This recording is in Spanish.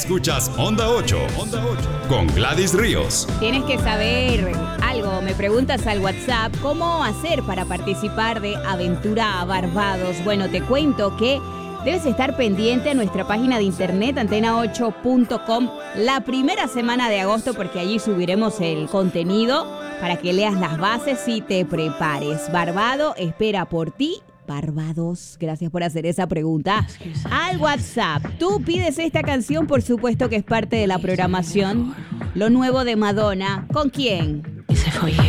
Escuchas Onda 8 con Gladys Ríos. Tienes que saber algo. Me preguntas al WhatsApp cómo hacer para participar de Aventura a Barbados. Bueno, te cuento que debes estar pendiente a nuestra página de internet antena8.com la primera semana de agosto, porque allí subiremos el contenido para que leas las bases y te prepares. Barbados espera por ti. Barbados, gracias por hacer esa pregunta. Al WhatsApp, tú pides esta canción, por supuesto que es parte de la programación. Lo nuevo de Madonna. ¿Con quién?